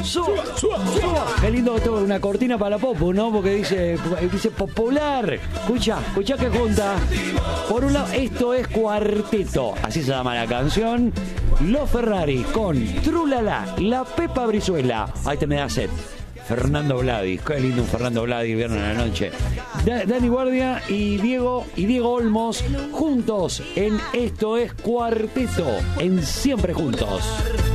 Qué lindo que todo, una cortina para la popu, ¿no? Porque dice popular. Escucha que junta. Por un lado, esto es Cuarteto, así se llama la canción. Los Ferrari con Trulala, la Pepa Brizuela. Ahí te me da set. Fernando Vladi, qué lindo un Fernando Vladi, viernes en la noche. Dani Guardia y Diego Olmos juntos en Esto es Cuarteto, en Siempre Juntos.